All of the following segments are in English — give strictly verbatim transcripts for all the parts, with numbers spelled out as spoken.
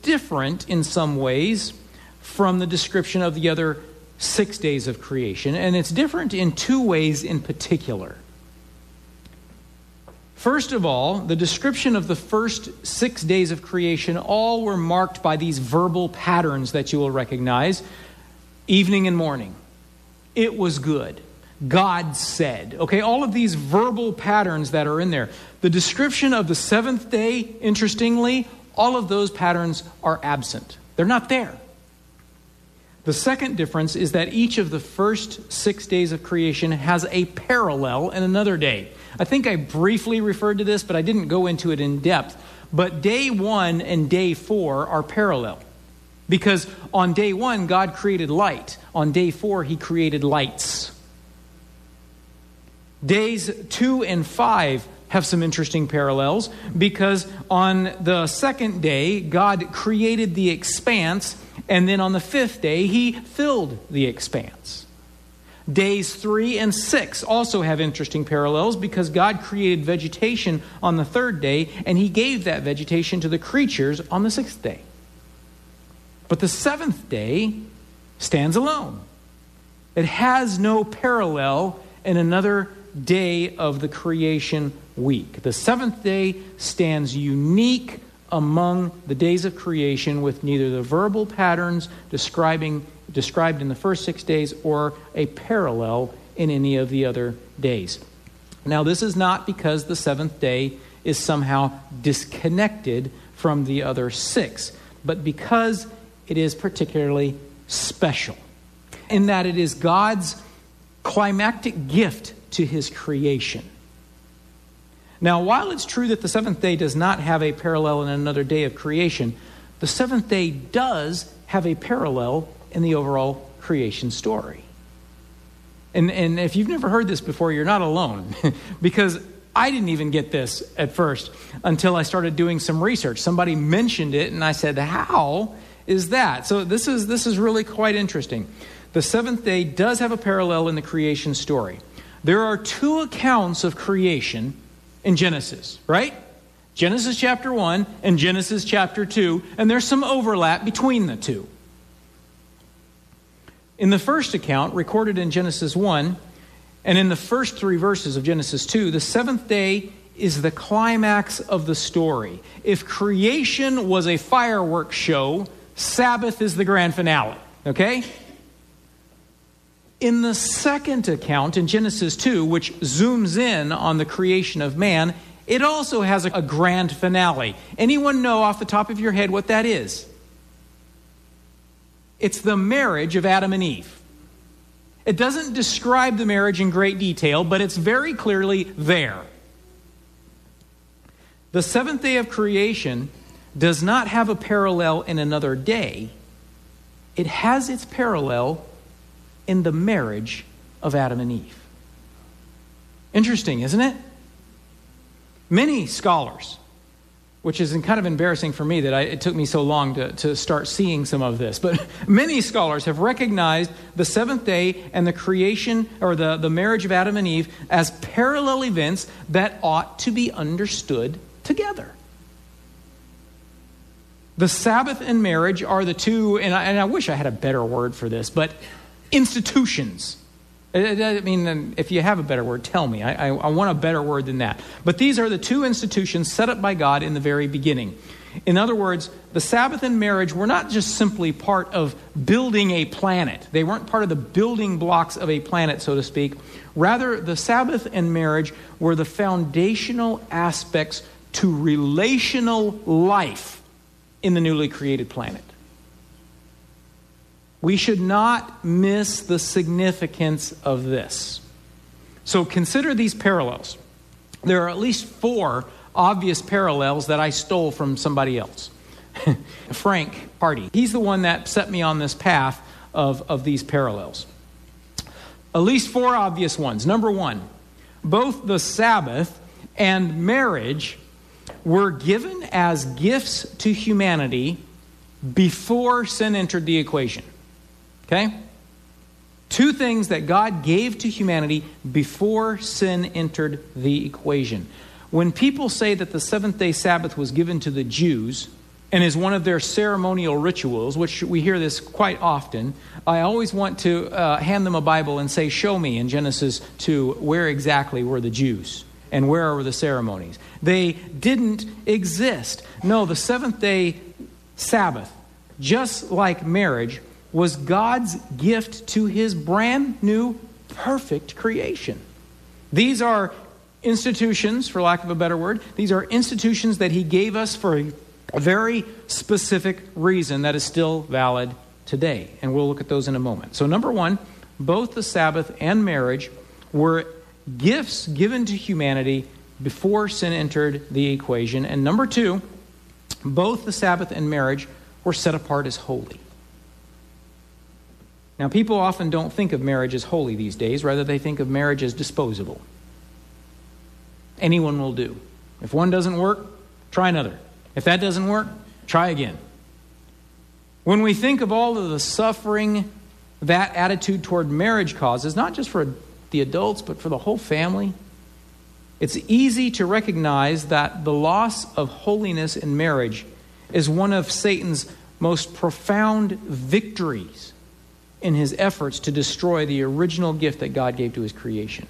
different in some ways from the description of the other six days of creation, and it's different in two ways in particular. First of all, the description of the first six days of creation all were marked by these verbal patterns that you will recognize. Evening and morning. It was good. God said. Okay, all of these verbal patterns that are in there. The description of the seventh day, interestingly, all of those patterns are absent. They're not there. The second difference is that each of the first six days of creation has a parallel in another day. I think I briefly referred to this, but I didn't go into it in depth. But day one and day four are parallel. Because on day one, God created light. On day four, he created lights. Days two and five have some interesting parallels, because on the second day, God created the expanse, and then on the fifth day, he filled the expanse. Days three and six also have interesting parallels, because God created vegetation on the third day, and he gave that vegetation to the creatures on the sixth day. But the seventh day stands alone. It has no parallel in another day of the creation week. The seventh day stands unique among the days of creation, with neither the verbal patterns describing described in the first six days or a parallel in any of the other days. Now, this is not because the seventh day is somehow disconnected from the other six, but because it is particularly special in that it is God's climactic gift to his creation. Now, while it's true that the seventh day does not have a parallel in another day of creation, the seventh day does have a parallel in the overall creation story. And, and if you've never heard this before, you're not alone. Because I didn't even get this at first until I started doing some research. Somebody mentioned it, and I said, how is that? So this is this is really quite interesting. The seventh day does have a parallel in the creation story. There are two accounts of creation in Genesis, right? Genesis chapter one and Genesis chapter two, and there's some overlap between the two. In the first account, recorded in Genesis one, and in the first three verses of Genesis two, the seventh day is the climax of the story. If creation was a fireworks show, Sabbath is the grand finale, okay? In the second account, in Genesis two, which zooms in on the creation of man, it also has a grand finale. Anyone know off the top of your head what that is? It's the marriage of Adam and Eve. It doesn't describe the marriage in great detail, but it's very clearly there. The seventh day of creation does not have a parallel in another day. It has its parallel in the marriage of Adam and Eve. Interesting, isn't it? Many scholars, which is kind of embarrassing for me that I, it took me so long to, to start seeing some of this, but many scholars have recognized the seventh day and the creation or the, the marriage of Adam and Eve as parallel events that ought to be understood together. The Sabbath and marriage are the two, and I, and I wish I had a better word for this, but institutions. I mean, if you have a better word, tell me. I, I, I want a better word than that. But these are the two institutions set up by God in the very beginning. In other words, the Sabbath and marriage were not just simply part of building a planet. They weren't part of the building blocks of a planet, so to speak. Rather, the Sabbath and marriage were the foundational aspects to relational life in the newly created planet. We should not miss the significance of this. So consider these parallels. There are at least four obvious parallels that I stole from somebody else. Frank Hardy. He's the one that set me on this path of, of these parallels. At least four obvious ones. Number one, both the Sabbath and marriage were given as gifts to humanity before sin entered the equation. Okay? Two things that God gave to humanity before sin entered the equation. When people say that the seventh day Sabbath was given to the Jews, and is one of their ceremonial rituals, which we hear this quite often, I always want to uh, hand them a Bible and say, show me in Genesis two where exactly were the Jews and where were the ceremonies. They didn't exist. No, the seventh day Sabbath, just like marriage, was God's gift to his brand new, perfect creation. These are institutions, for lack of a better word, these are institutions that he gave us for a A very specific reason that is still valid today. And we'll look at those in a moment. So number one, both the Sabbath and marriage were gifts given to humanity before sin entered the equation. And number two, both the Sabbath and marriage were set apart as holy. Now, people often don't think of marriage as holy these days. Rather, they think of marriage as disposable. Anyone will do. If one doesn't work, try another. If that doesn't work, try again. When we think of all of the suffering that attitude toward marriage causes, not just for the adults, but for the whole family, it's easy to recognize that the loss of holiness in marriage is one of Satan's most profound victories in his efforts to destroy the original gift that God gave to his creation.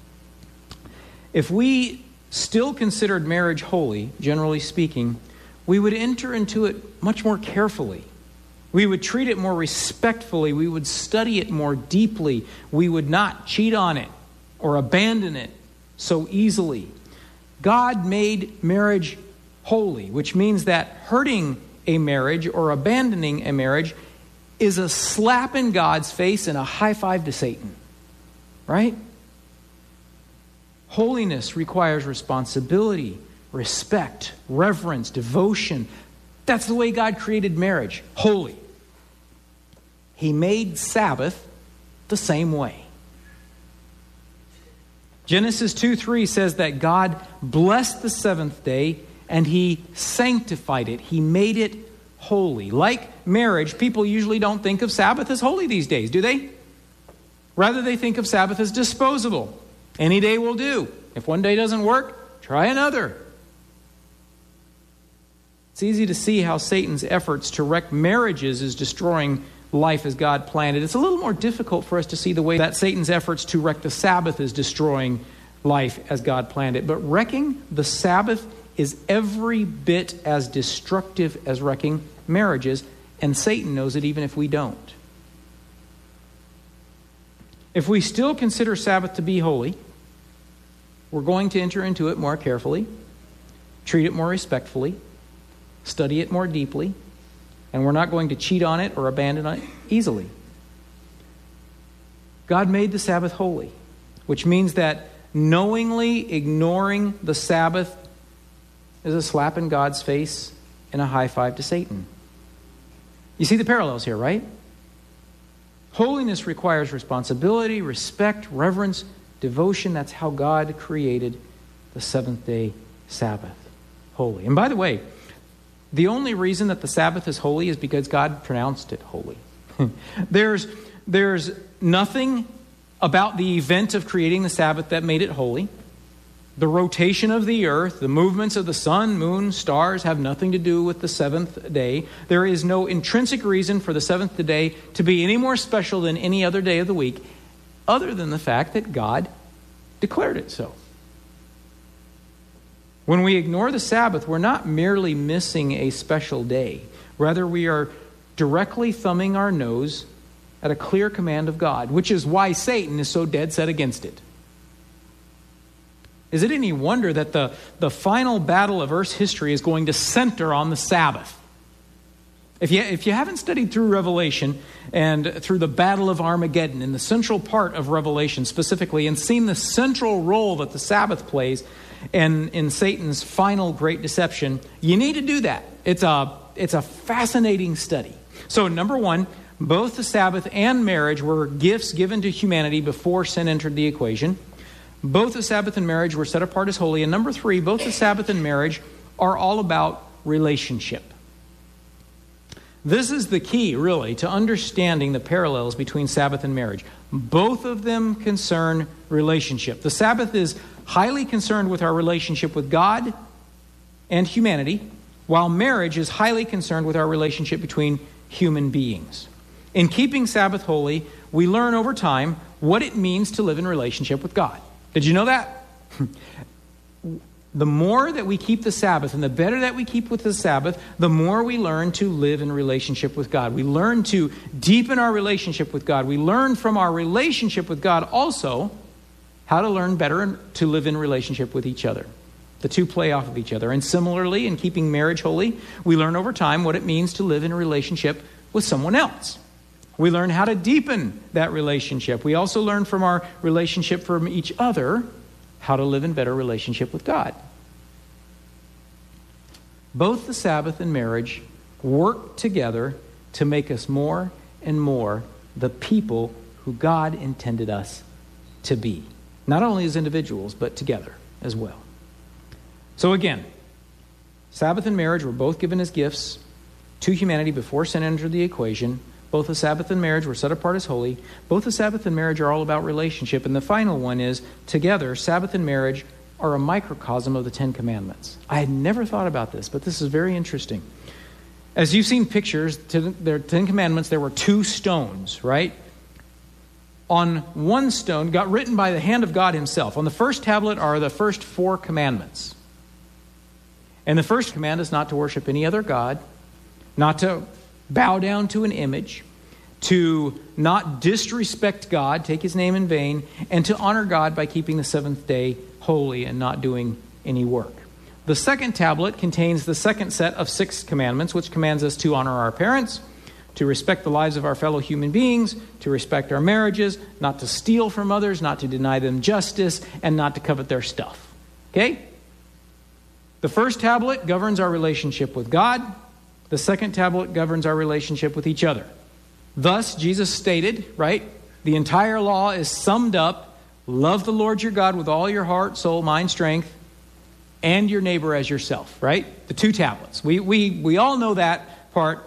If we still considered marriage holy, generally speaking, we would enter into it much more carefully. We would treat it more respectfully. We would study it more deeply. We would not cheat on it or abandon it so easily. God made marriage holy, which means that hurting a marriage or abandoning a marriage is a slap in God's face and a high five to Satan. Right? Holiness requires responsibility, respect, reverence, devotion. That's the way God created marriage, holy. He made Sabbath the same way. Genesis two three says that God blessed the seventh day and he sanctified it. He made it holy. Like marriage, people usually don't think of Sabbath as holy these days, do they? Rather, they think of Sabbath as disposable. Any day will do. If one day doesn't work, try another. It's easy to see how Satan's efforts to wreck marriages is destroying life as God planned it. It's a little more difficult for us to see the way that Satan's efforts to wreck the Sabbath is destroying life as God planned it. But wrecking the Sabbath is every bit as destructive as wrecking marriages, and Satan knows it even if we don't. If we still consider Sabbath to be holy, we're going to enter into it more carefully, treat it more respectfully, study it more deeply, and we're not going to cheat on it or abandon it easily. God made the Sabbath holy, which means that knowingly ignoring the Sabbath is a slap in God's face and a high five to Satan. You see the parallels here, right? Holiness requires responsibility, respect, reverence, devotion. That's how God created the seventh day Sabbath, holy. And by the way, the only reason that the Sabbath is holy is because God pronounced it holy. there's, there's nothing about the event of creating the Sabbath that made it holy. The rotation of the earth, the movements of the sun, moon, stars have nothing to do with the seventh day. There is no intrinsic reason for the seventh day to be any more special than any other day of the week, other than the fact that God declared it so. When we ignore the Sabbath, we're not merely missing a special day. Rather, we are directly thumbing our nose at a clear command of God, which is why Satan is so dead set against it. Is it any wonder that the, the final battle of Earth's history is going to center on the Sabbath? If you, if you haven't studied through Revelation and through the Battle of Armageddon in the central part of Revelation specifically, and seen the central role that the Sabbath plays in, in Satan's final great deception, you need to do that. It's a, it's a fascinating study. So number one, both the Sabbath and marriage were gifts given to humanity before sin entered the equation. Both the Sabbath and marriage were set apart as holy. And number three, both the Sabbath and marriage are all about relationship. This is the key, really, to understanding the parallels between Sabbath and marriage. Both of them concern relationship. The Sabbath is highly concerned with our relationship with God and humanity. while marriage is highly concerned with our relationship between human beings. In keeping Sabbath holy, we learn over time what it means to live in relationship with God. Did you know that? The more that we keep the Sabbath and the better that we keep with the Sabbath, the more we learn to live in relationship with God. We learn to deepen our relationship with God. We learn from our relationship with God also how to learn better to live in relationship with each other. The two play off of each other. And similarly, in keeping marriage holy, we learn over time what it means to live in a relationship with someone else. We learn how to deepen that relationship. We also learn from our relationship from each other how to live in better relationship with God. Both the Sabbath and marriage work together to make us more and more the people who God intended us to be. Not only as individuals, but together as well. So again, Sabbath and marriage were both given as gifts to humanity before sin entered the equation. Both the Sabbath and marriage were set apart as holy. Both the Sabbath and marriage are all about relationship. And the final one is, together, Sabbath and marriage are a microcosm of the Ten Commandments. I had never thought about this, but this is very interesting. As you've seen pictures, to the Ten Commandments, there were two stones, right? On one stone, got written by the hand of God himself. On the first tablet are the first four commandments. And the first command is not to worship any other God, not to bow down to an image, to not disrespect God, take his name in vain, and to honor God by keeping the seventh day holy and not doing any work. The second tablet contains the second set of six commandments, which commands us to honor our parents, to respect the lives of our fellow human beings, to respect our marriages, not to steal from others, not to deny them justice, and not to covet their stuff. Okay? The first tablet governs our relationship with God. The second tablet governs our relationship with each other. Thus, Jesus stated, right, the entire law is summed up: love the Lord your God with all your heart, soul, mind, strength, and your neighbor as yourself, right? The two tablets. We we we all know that part